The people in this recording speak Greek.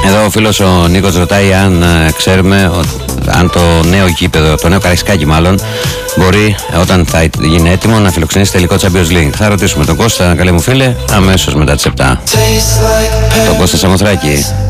Εδώ ο φίλος ο Νίκος ρωτάει αν ξέρουμε αν το νέο γήπεδο, το νέο Καραϊσκάκι μάλλον, μπορεί όταν θα γίνει έτοιμο να φιλοξενήσει τελικό Champions League. Θα ρωτήσουμε τον Κώστα, καλέ μου φίλε, αμέσως μετά τις 7. Τον Κώστα Σαμοθράκη.